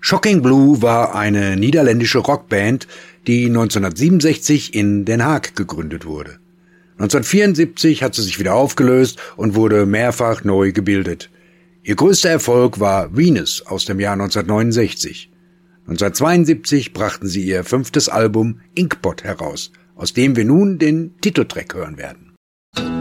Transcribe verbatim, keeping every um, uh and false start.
Shocking Blue war eine niederländische Rockband, die neunzehnhundertsiebenundsechzig in Den Haag gegründet wurde. neunzehnhundertvierundsiebzig hat sie sich wieder aufgelöst und wurde mehrfach neu gebildet. Ihr größter Erfolg war Venus aus dem Jahr neunzehnhundertneunundsechzig. neunzehnhundertzweiundsiebzig brachten sie ihr fünftes Album Inkpot heraus, aus dem wir nun den Titeltrack hören werden.